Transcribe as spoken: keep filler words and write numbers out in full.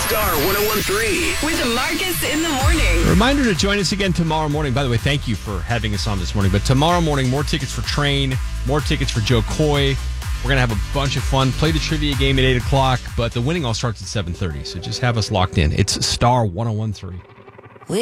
Star ten thirteen. With Marcus in the morning. A reminder to join us again tomorrow morning. By the way, thank you for having us on this morning. But tomorrow morning, more tickets for Train, more tickets for Joe Coy. We're going to have a bunch of fun. Play the trivia game at eight o'clock, but the winning all starts at seven thirty. So just have us locked in. It's Star ten thirteen.